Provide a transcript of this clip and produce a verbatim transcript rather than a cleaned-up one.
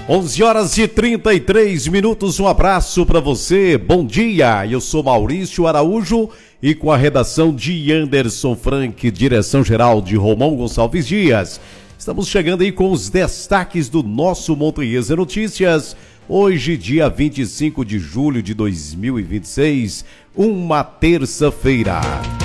onze horas e trinta e três minutos, um abraço para você, bom dia, eu sou Maurício Araújo e com a redação de Anderson Frank, direção geral de Romão Gonçalves Dias, estamos chegando aí com os destaques do nosso Montanhesa Notícias, hoje dia vinte e cinco de julho de dois mil e vinte e seis, uma terça-feira.